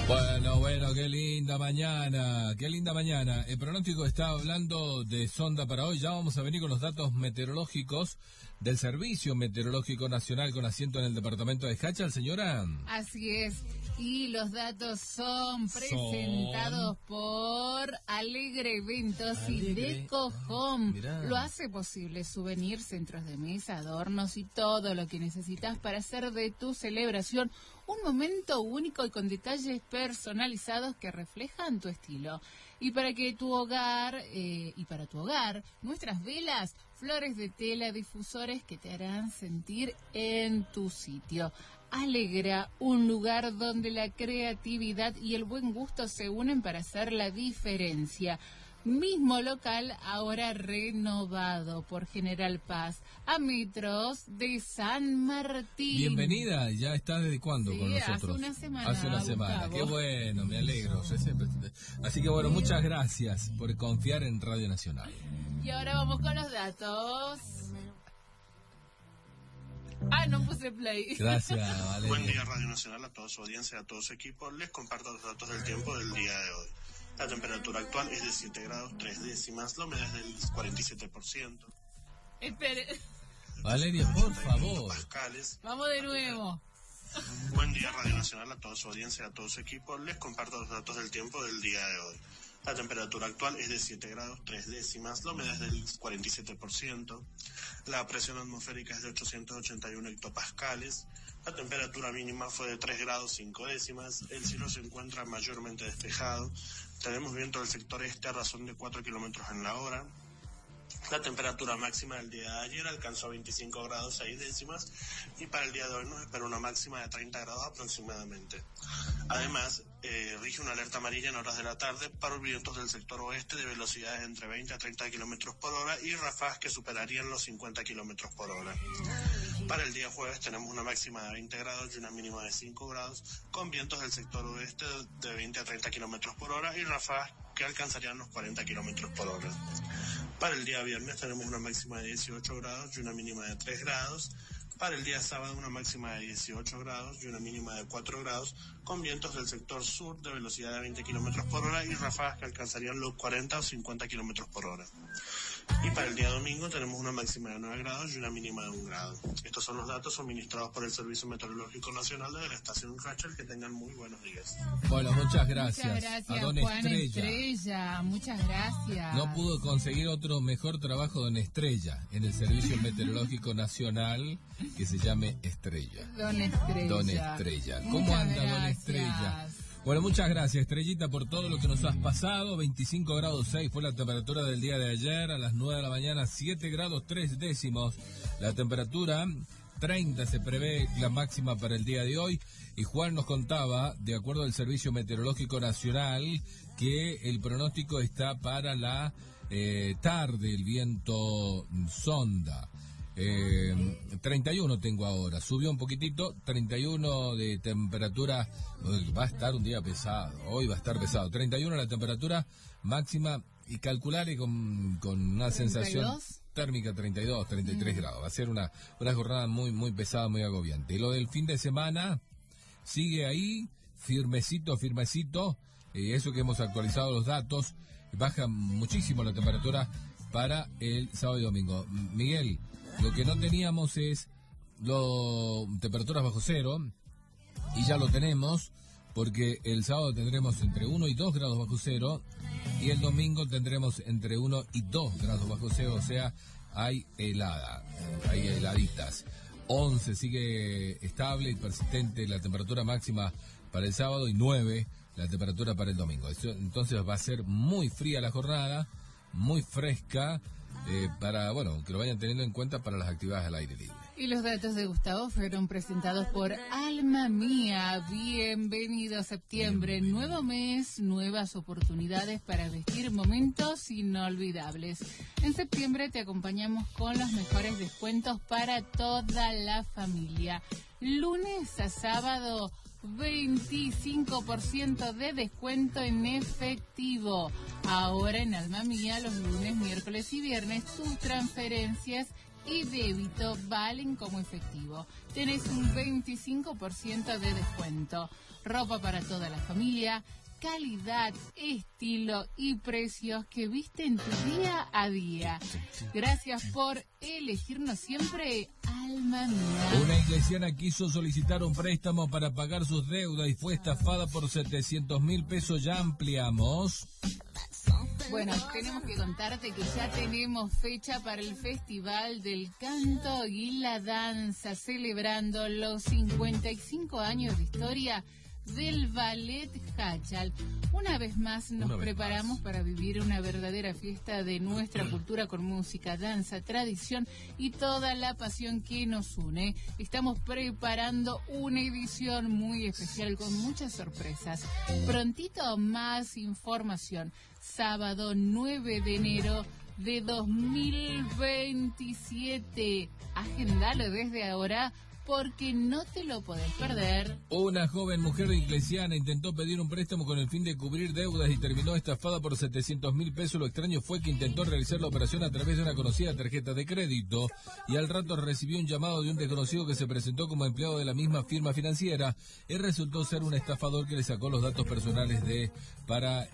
Bueno, qué linda mañana, qué linda mañana. El pronóstico está hablando de Sonda para hoy. Ya vamos a venir con los datos meteorológicos del Servicio Meteorológico Nacional con asiento en el departamento de Hachal, señora. Así es, y los datos son presentados por Alegre Eventos y Deco Home. Lo hace posible: souvenir, centros de mesa, adornos y todo lo que necesitas para hacer de tu celebración un momento único y con detalles personalizados que reflejan tu estilo. Y para tu hogar, nuestras velas, flores de tela, difusores que te harán sentir en tu sitio. Alegra, un lugar donde la creatividad y el buen gusto se unen para hacer la diferencia. Mismo local, ahora renovado por General Paz, a metros de San Martín. Bienvenida, ¿ya está desde cuándo con nosotros? Hace una semana. Hace una semana, qué bueno, me alegro. Así que bueno, muchas gracias por confiar en Radio Nacional. Y ahora vamos con los datos. No puse play. Gracias, Valeria. Buen día, Radio Nacional, a toda su audiencia, a todo su equipo. Les comparto los datos del tiempo del día de hoy. La temperatura actual es de 7 grados 3 décimas, la humedad es del 47%. Espere. Valeria, por favor. Pascales. Vamos de nuevo. Buen día, Radio Nacional, a toda su audiencia, a todo su equipo. Les comparto los datos del tiempo del día de hoy. La temperatura actual es de 7 grados 3 décimas, la humedad es del 47%. La presión atmosférica es de 881 hectopascales. La temperatura mínima fue de 3 grados 5 décimas. El cielo se encuentra mayormente despejado. Tenemos viento del sector este a razón de 4 kilómetros en la hora. La temperatura máxima del día de ayer alcanzó 25 grados 6 décimas y para el día de hoy nos espera una máxima de 30 grados aproximadamente. Además, rige una alerta amarilla en horas de la tarde para vientos del sector oeste de velocidades entre 20 a 30 kilómetros por hora y ráfagas que superarían los 50 kilómetros por hora. Para el día jueves tenemos una máxima de 20 grados y una mínima de 5 grados con vientos del sector oeste de 20 a 30 kilómetros por hora y ráfagas que alcanzarían los 40 kilómetros por hora. Para el día viernes tenemos una máxima de 18 grados y una mínima de 3 grados. Para el día sábado una máxima de 18 grados y una mínima de 4 grados con vientos del sector sur de velocidad de 20 kilómetros por hora y ráfagas que alcanzarían los 40 o 50 kilómetros por hora. Y para el día domingo tenemos una máxima de 9 grados y una mínima de 1 grado. Estos son los datos suministrados por el Servicio Meteorológico Nacional de la estación Hachal. Que tengan muy buenos días. Bueno, muchas gracias. Muchas gracias, a Don Juan Estrella. Muchas gracias. No pudo conseguir otro mejor trabajo Don Estrella en el Servicio Meteorológico Nacional que se llame Estrella. Don Estrella. Don Estrella. ¿Cómo Muchas anda gracias. Don Estrella? Bueno, muchas gracias, Estrellita, por todo lo que nos has pasado. 25 grados 6 fue la temperatura del día de ayer. A las 9 de la mañana, 7 grados 3 décimos. La temperatura, 30 se prevé la máxima para el día de hoy. Y Juan nos contaba, de acuerdo al Servicio Meteorológico Nacional, que el pronóstico está para la tarde, el viento Sonda. 31 tengo ahora, subió un poquitito, 31 de temperatura. Va a estar un día pesado, hoy va a estar pesado. 31 la temperatura máxima y calcularé con una 32. Sensación térmica 32, 33 grados. Va a ser una jornada muy pesada, muy agobiante. Y lo del fin de semana sigue ahí, firmecito. Eso que hemos actualizado los datos, baja muchísimo la temperatura para el sábado y domingo. Miguel, lo que no teníamos es temperaturas bajo cero, y ya lo tenemos, porque el sábado tendremos entre 1 y 2 grados bajo cero, y el domingo tendremos entre 1 y 2 grados bajo cero, o sea, hay heladitas. 11 sigue estable y persistente la temperatura máxima para el sábado, y 9 la temperatura para el domingo. Entonces va a ser muy fría la jornada, muy fresca, para, que lo vayan teniendo en cuenta para las actividades al aire libre. Y los datos de Gustavo fueron presentados por Alma Mía. Bienvenido septiembre, nuevo mes, nuevas oportunidades para vestir momentos inolvidables. En septiembre te acompañamos con los mejores descuentos para toda la familia. Lunes a sábado, 25% de descuento en efectivo. Ahora en Alma Mía, los lunes, miércoles y viernes, tus transferencias y débito valen como efectivo. Tenés un 25% de descuento. Ropa para toda la familia, calidad, estilo y precios que visten tu día a día. Gracias por elegirnos siempre, alma mía. Una iglesiana quiso solicitar un préstamo para pagar sus deudas y fue estafada por 700.000 pesos. Ya ampliamos. Bueno, tenemos que contarte que ya tenemos fecha para el Festival del Canto y la Danza, celebrando los 55 años de historia del Ballet Hachal. Una vez más nos preparamos para vivir una verdadera fiesta de nuestra cultura con música, danza, tradición y toda la pasión que nos une. Estamos preparando una edición muy especial con muchas sorpresas. Prontito más información. Sábado 9 de enero de 2027. Agendalo desde ahora, porque no te lo podés perder. Una joven mujer iglesiana intentó pedir un préstamo con el fin de cubrir deudas y terminó estafada por 700.000 pesos. Lo extraño fue que intentó realizar la operación a través de una conocida tarjeta de crédito y al rato recibió un llamado de un desconocido que se presentó como empleado de la misma firma financiera y resultó ser un estafador que le sacó los datos personales para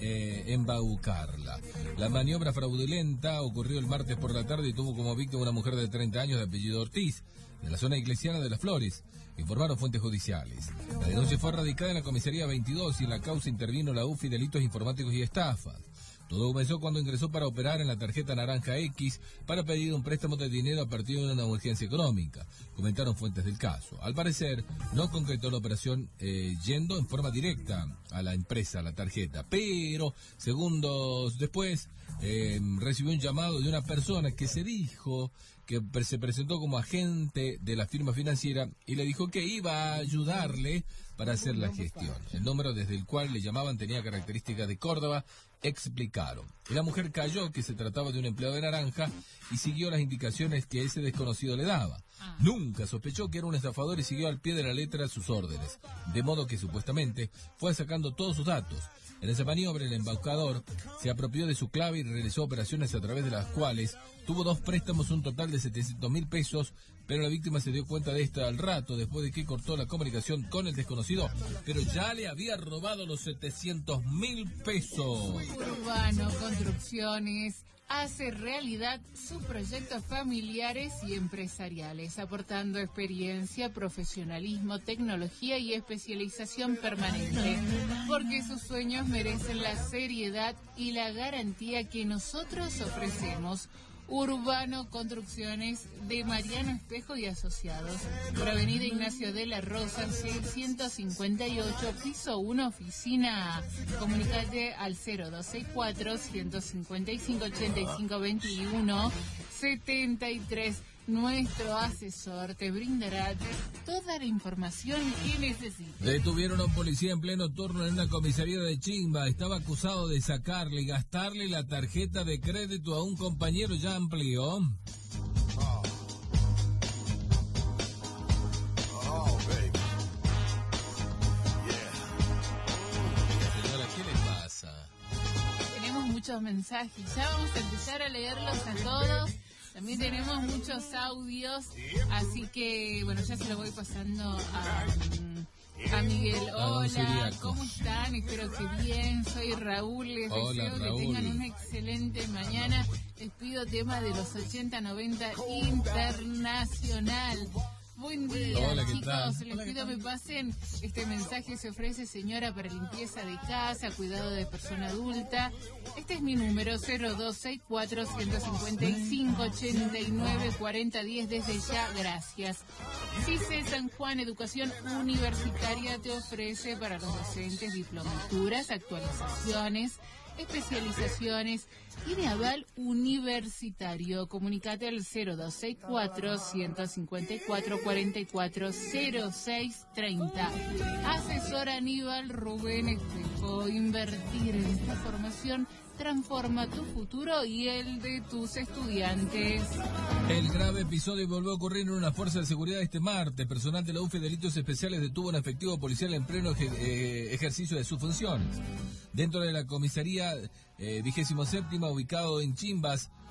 embaucarla. La maniobra fraudulenta ocurrió el martes por la tarde y tuvo como víctima una mujer de 30 años de apellido Ortiz, de la zona iglesiana de Las Flores, informaron fuentes judiciales. La denuncia fue radicada en la comisaría 22 y en la causa intervino la UFI Delitos Informáticos y Estafas. Todo comenzó cuando ingresó para operar en la tarjeta Naranja X para pedir un préstamo de dinero a partir de una emergencia económica, comentaron fuentes del caso. Al parecer, no concretó la operación yendo en forma directa a la empresa, a la tarjeta, pero segundos después recibió un llamado de una persona que se dijo que se presentó como agente de la firma financiera y le dijo que iba a ayudarle para hacer la gestión. El número desde el cual le llamaban tenía características de Córdoba, explicaron. Y la mujer cayó que se trataba de un empleado de Naranja y siguió las indicaciones que ese desconocido le daba. Nunca sospechó que era un estafador y siguió al pie de la letra sus órdenes, de modo que supuestamente fue sacando todos sus datos. En esa maniobra, el embaucador se apropió de su clave y realizó operaciones a través de las cuales tuvo 2 préstamos, un total de 700.000 pesos, pero la víctima se dio cuenta de esto al rato, después de que cortó la comunicación con el desconocido, pero ya le había robado los 700.000 pesos. Urbano Construcciones hace realidad sus proyectos familiares y empresariales, aportando experiencia, profesionalismo, tecnología y especialización permanente, porque sus sueños merecen la seriedad y la garantía que nosotros ofrecemos. Urbano Construcciones de Mariano Espejo y Asociados, por Avenida Ignacio de la Rosa, 658, piso 1, oficina A. Comunicate al 0264-155-8521 73. Nuestro asesor te brindará toda la información que necesites. Detuvieron a un policía en pleno turno en una comisaría de Chimba. Estaba acusado de sacarle y gastarle la tarjeta de crédito a un compañero. Ya amplió. Señora, ¿qué le pasa? Tenemos muchos mensajes. Ya vamos a empezar a leerlos a todos. También tenemos muchos audios, así que, bueno, ya se lo voy pasando a Miguel. Hola, ¿cómo están? Espero que bien. Soy Raúl, les deseo que tengan una excelente mañana. Les pido tema de los 80-90 internacional. Buen día, hola, ¿qué chicos. tal? Les pido me pasen este mensaje. Se ofrece señora para limpieza de casa, cuidado de persona adulta. Este es mi número, 0264-155-89-4010. Desde ya, gracias. CICE San Juan Educación Universitaria te ofrece para los docentes diplomaturas, actualizaciones, especializaciones y de aval universitario. Comunicate al 0264-154-440630. Asesor Aníbal Rubén Espejo. Invertir en esta formación transforma tu futuro y el de tus estudiantes. El grave episodio volvió a ocurrir en una fuerza de seguridad este martes. Personal de la UFI Delitos Especiales detuvo a un efectivo policial en pleno ejercicio de sus funciones. Dentro de la comisaría 27ª, ubicado en Chimbas,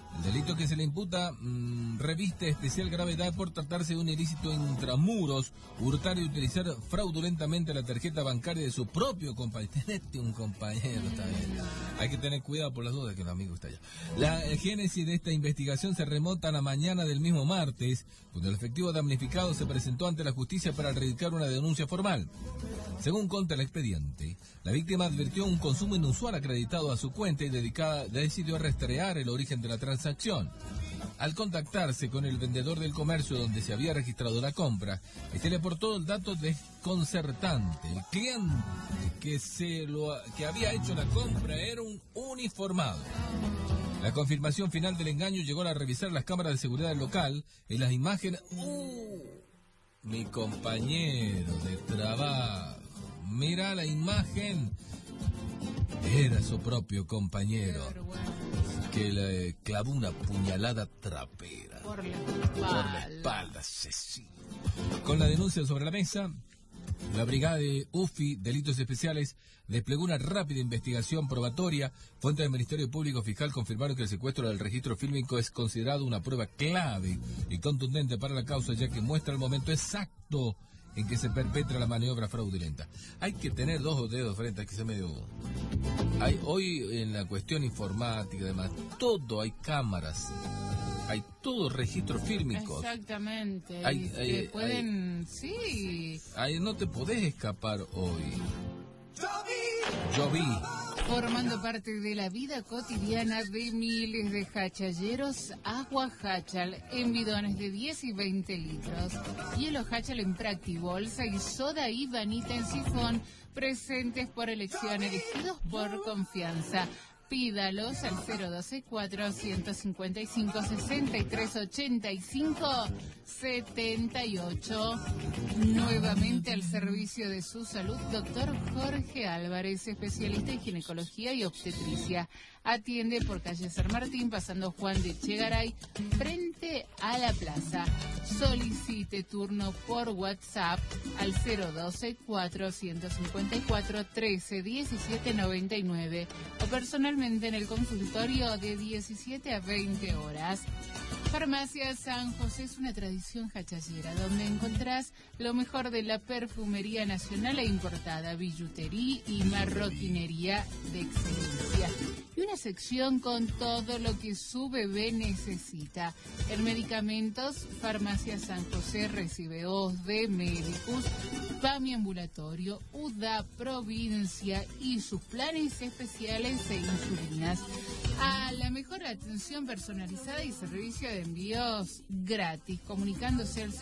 El delito que se le imputa reviste especial gravedad por tratarse de un ilícito intramuros, hurtar y utilizar fraudulentamente la tarjeta bancaria de su propio compañero. Tenete un compañero también. Hay que tener cuidado por las dudas que el amigo está allá. La génesis de esta investigación se remonta a la mañana del mismo martes, cuando el efectivo damnificado se presentó ante la justicia para radicar una denuncia formal. Según consta el expediente, la víctima advirtió un consumo inusual acreditado a su cuenta y decidió rastrear el origen de la transacción. Al contactarse con el vendedor del comercio donde se había registrado la compra, este le aportó el dato desconcertante. El cliente que había hecho la compra era un uniformado. La confirmación final del engaño llegó a revisar las cámaras de seguridad del local. En las imágenes... mi compañero de trabajo. Mira la imagen. Era su propio compañero que le clavó una puñalada trapera por la espalda, asesino. Con la denuncia sobre la mesa, la brigada de UFI, Delitos Especiales, desplegó una rápida investigación probatoria. Fuentes del Ministerio Público Fiscal confirmaron que el secuestro del registro fílmico es considerado una prueba clave y contundente para la causa, ya que muestra el momento exacto en que se perpetra la maniobra fraudulenta. Hay que tener dos dedos frente a que se medio... Hoy en la cuestión informática, además, todo hay cámaras, hay todo registro fílmico. Exactamente. Sí. No te podés escapar hoy. Yo vi. Formando parte de la vida cotidiana de miles de hachalleros, agua Hachal en bidones de 10 y 20 litros, hielo Hachal en Practibolsa y soda Ivanita en sifón, presentes por elección, elegidos por confianza. Pídalos al 012-455-6385-78. Nuevamente al servicio de su salud, doctor Jorge Álvarez, especialista en ginecología y obstetricia. Atiende por calle San Martín, pasando Juan de Chegaray, frente a la plaza. Solicite turno por WhatsApp al 012-454-13-1799 o personalmente en el consultorio de 17 a 20 horas. Farmacia San José es una tradición hachallera donde encontrás lo mejor de la perfumería nacional e importada, billutería y marroquinería de excelencia. Y una sección con todo lo que su bebé necesita. En medicamentos, Farmacia San José recibe OSDE, Medicus, PAMI ambulatorio, UDA provincia y sus planes especiales e insulinas. A la mejor atención personalizada y servicio de envíos gratis, comunicándose al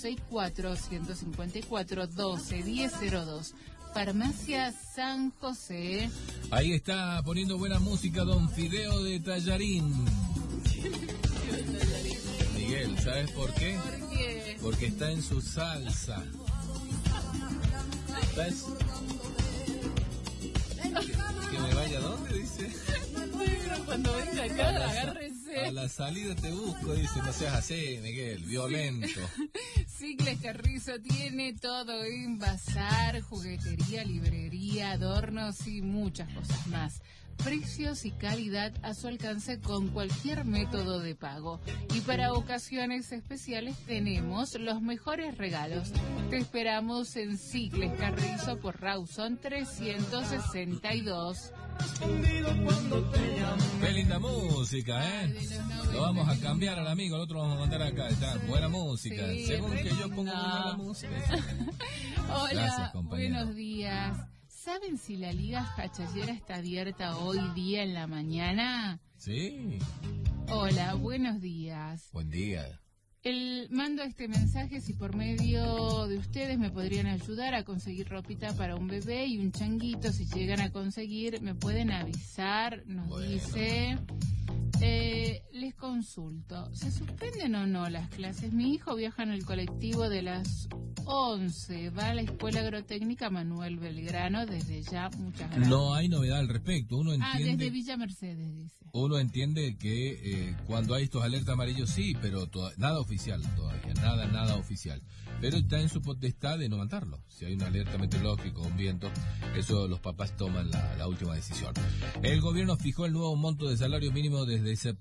012-454-12-1002. Farmacia San José. Ahí está poniendo buena música don Fideo de Tallarín. Miguel, ¿sabes por qué? ¿Por qué? Porque está en su salsa. ¿Sabes? ¿Que me vaya a dónde? Dice. Cuando venga acá, agárrese. A la salida te busco, dice. No seas así, Miguel, violento. Cicles Carrizo tiene todo en bazar, juguetería, librería, adornos y muchas cosas más. Precios y calidad a su alcance con cualquier método de pago. Y para ocasiones especiales tenemos los mejores regalos. Te esperamos en Cicles Carrizo por Rawson 362. Qué linda música, ¿eh? Lo vamos a cambiar al amigo, el otro lo vamos a mandar acá. Está buena música. Sí, según que yo pongo buena música. Hola, gracias, compañero. Buenos días. ¿Saben si la Liga Hachallera está abierta hoy día en la mañana? Sí. Hola, buenos días. Buen día. Mando este mensaje si por medio de ustedes me podrían ayudar a conseguir ropita para un bebé y un changuito. Si llegan a conseguir, me pueden avisar. Nos dice... les consulto, ¿se suspenden o no las clases? Mi hijo viaja en el colectivo de las 11, va a la Escuela Agrotécnica Manuel Belgrano, desde ya, muchas gracias. No hay novedad al respecto, uno entiende... desde Villa Mercedes, dice. Uno entiende que cuando hay estos alertas amarillos sí, pero nada oficial todavía, nada oficial. Pero está en su potestad de no mandarlo. Si hay una alerta meteorológica o un viento, eso los papás toman la última decisión. El gobierno fijó el nuevo monto de salario mínimo desde septiembre.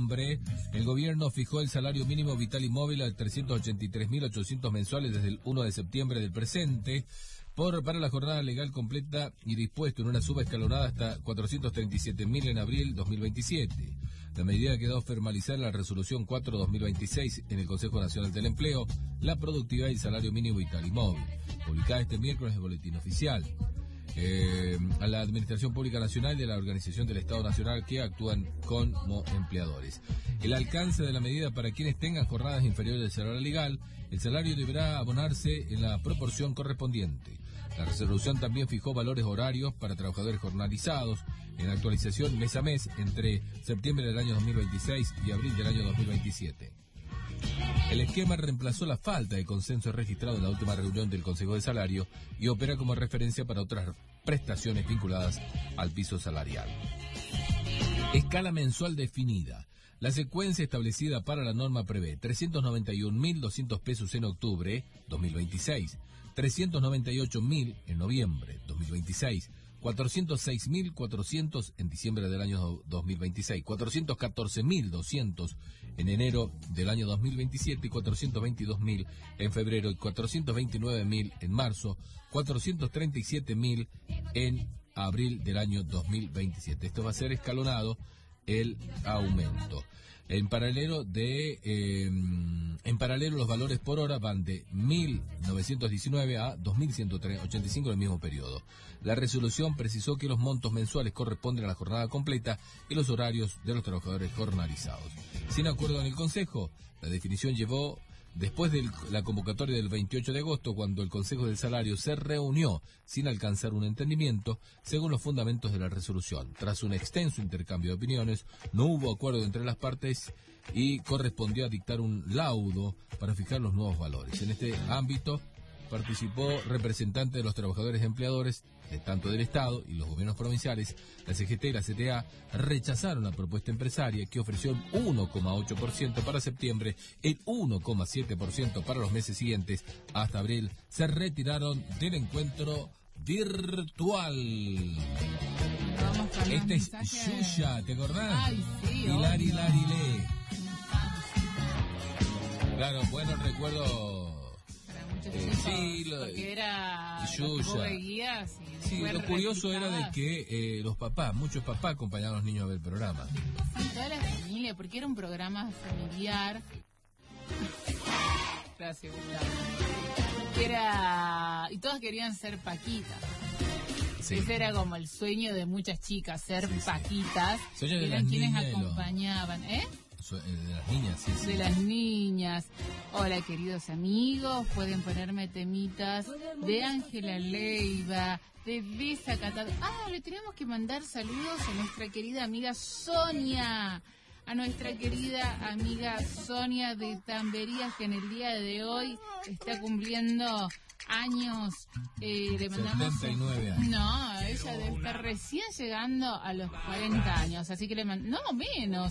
noviembre, el gobierno fijó el salario mínimo vital y móvil a 383.800 mensuales desde el 1 de septiembre del presente, para la jornada legal completa y dispuesto en una suba escalonada hasta 437.000 en abril 2027. La medida quedó formalizada en la resolución 4/2026 en el Consejo Nacional del Empleo, la productividad y el salario mínimo vital y móvil, publicada este miércoles en el Boletín Oficial. A la Administración Pública Nacional y a la Organización del Estado Nacional que actúan como empleadores. El alcance de la medida para quienes tengan jornadas inferiores al salario legal, el salario deberá abonarse en la proporción correspondiente. La resolución también fijó valores horarios para trabajadores jornalizados en actualización mes a mes entre septiembre del año 2026 y abril del año 2027. El esquema reemplazó la falta de consenso registrado en la última reunión del Consejo de Salario y opera como referencia para otras prestaciones vinculadas al piso salarial. Escala mensual definida. La secuencia establecida para la norma prevé 391.200 pesos en octubre 2026, 398.000 en noviembre 2026, 406.400 en diciembre del año 2026, 414.200 en enero del año 2027 y 422.000 en febrero y 429.000 en marzo, 437.000 en abril del año 2027. Esto va a ser escalonado el aumento. En paralelo los valores por hora van de 1.919 a 2.185 en el mismo periodo. La resolución precisó que los montos mensuales corresponden a la jornada completa y los horarios de los trabajadores jornalizados. Sin acuerdo en el Consejo, la definición llevó después de la convocatoria del 28 de agosto, cuando el Consejo del Salario se reunió sin alcanzar un entendimiento, según los fundamentos de la resolución. Tras un extenso intercambio de opiniones, no hubo acuerdo entre las partes y correspondió a dictar un laudo para fijar los nuevos valores. En este ámbito participó representante de los trabajadores y empleadores, tanto del Estado y los gobiernos provinciales. La CGT y la CTA rechazaron la propuesta empresaria, que ofreció el 1,8% para septiembre, el 1,7% para los meses siguientes. Hasta abril se retiraron del encuentro virtual. Este es Yuya, ¿te acordás? Ay, sí, Hilari, le. Claro, buenos recuerdos. Sí, porque era Yuya. Sí, lo curioso era de que los papás, muchos papás acompañaban a los niños a ver el programa. Sí, toda la familia, porque era un programa familiar. Gracias, Gustavo. Y todos querían ser Paquitas. Sí. Ese era como el sueño de muchas chicas, ser Paquitas. Eran quienes acompañaban, De las niñas, sí. De las niñas. Hola, queridos amigos, pueden ponerme temitas de Ángela Leiva, de Desacatado. Le tenemos que mandar saludos a nuestra querida amiga Sonia. A nuestra querida amiga Sonia de Tamberías, que en el día de hoy está cumpliendo años. Le mandamos 79 años. No, ella debe estar recién llegando a los 40 años, así que no menos.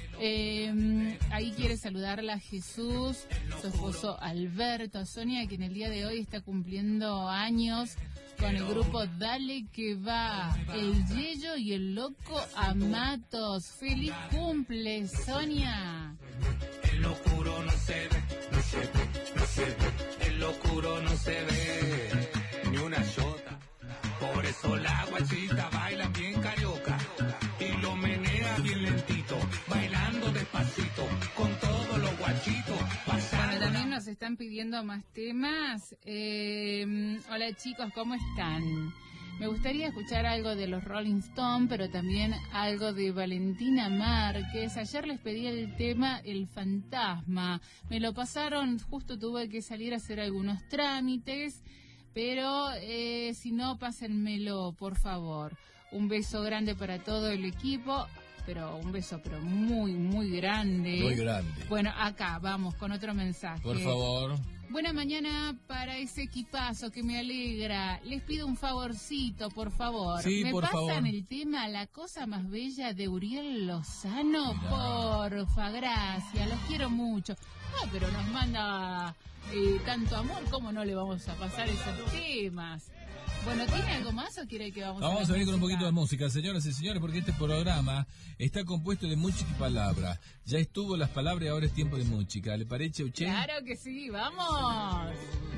Ahí quiere saludarla a Jesús, su esposo Alberto, a Sonia, que en el día de hoy está cumpliendo años con el grupo Dale que va, el Yello y el Loco Amatos. ¡Feliz cumple, Sonia! El oscuro no se ve, no se ve, no se ve. El oscuro no se ve, ni una chota. Por eso la guachita baila bien carioca y lo menea bien lentito, bailando despacito con todos los guachitos. Bueno, también nos están pidiendo más temas. Hola chicos, ¿cómo están? Me gustaría escuchar algo de los Rolling Stones, pero también algo de Valentina Márquez. Ayer les pedí el tema El Fantasma. Me lo pasaron, justo tuve que salir a hacer algunos trámites, pero si no, pásenmelo, por favor. Un beso grande para todo el equipo, pero un beso muy, muy grande. Muy grande. Bueno, acá vamos con otro mensaje. Por favor. Buena mañana para ese equipazo que me alegra. Les pido un favorcito, por favor. Sí, ¿Me por pasan favor. el tema La cosa más bella de Uriel Lozano? Mirá. Porfa, gracias. Los quiero mucho. Pero nos manda tanto amor. ¿Cómo no le vamos a pasar esos temas? Bueno, ¿tiene algo más o quiere que vamos a venir con un poquito de música, señoras y señores, porque este programa está compuesto de música y palabras. Ya estuvo las palabras y ahora es tiempo de música. ¿Le parece, Uche? Claro que sí, vamos.